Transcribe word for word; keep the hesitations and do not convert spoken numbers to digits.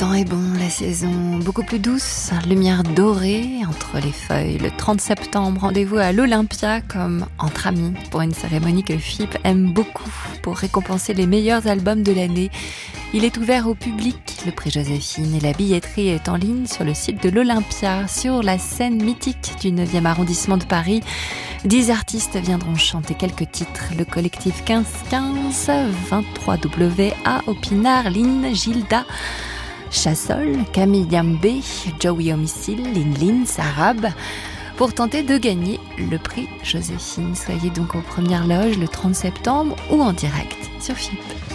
temps est bon, la saison beaucoup plus douce, lumière dorée entre les feuilles. Le trente septembre, rendez-vous à l'Olympia comme entre amis pour une cérémonie que Philippe aime beaucoup pour récompenser les meilleurs albums de l'année. Il est ouvert au public, le prix Joséphine, et la billetterie est en ligne sur le site de l'Olympia, sur la scène mythique du neuvième arrondissement de Paris. Dix artistes viendront chanter quelques titres. Le collectif quinze quinze, vingt-trois W A, Opinard, Lynn, Gilda, Chassol, Camille Yambé, Joey Homicile, Lynn Lynn, Sarab, pour tenter de gagner le prix Joséphine. Soyez donc aux premières loges le trente septembre ou en direct sur F I P.